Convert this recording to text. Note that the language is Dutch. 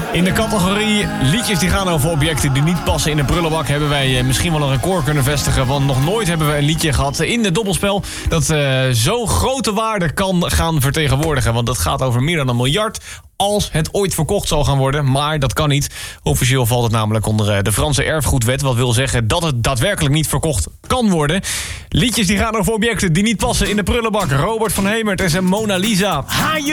In de categorie liedjes die gaan over objecten die niet passen in de prullenbak... hebben wij misschien wel een record kunnen vestigen... want nog nooit hebben we een liedje gehad in het dobbelspel... dat zo'n grote waarde kan gaan vertegenwoordigen. Want dat gaat over meer dan 1 miljard... als het ooit verkocht zal gaan worden. Maar dat kan niet. Officieel valt het namelijk onder de Franse erfgoedwet... wat wil zeggen dat het daadwerkelijk niet verkocht kan worden. Liedjes die gaan over objecten die niet passen in de prullenbak. Robert van Hemert en zijn Mona Lisa.